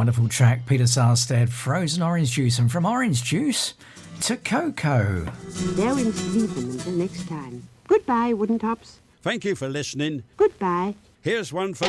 wonderful track, Peter Sarsted, Frozen Orange Juice, and from orange juice to cocoa. There in Sleeping until next time. Goodbye, Wooden Tops. Thank you for listening. Goodbye. Here's one for